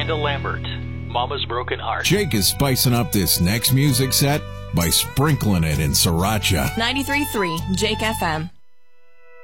Amanda Lambert, Mama's Broken Heart. Jake is spicing up this next music set by sprinkling it in sriracha. 93.3 Jake FM.